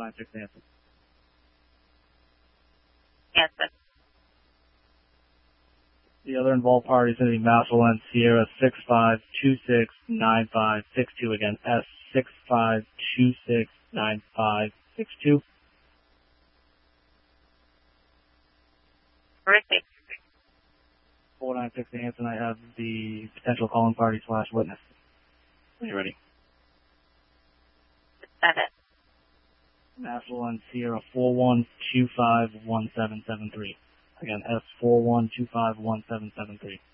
496 Hanson. Hanson. The other involved party is going to be Massillon Sierra 65269562 again, S65269562. Terrific. 496 Hanson, I have the potential calling party / witness. Are you ready? That's it. Massillon Sierra 41251773. Again, S41251773.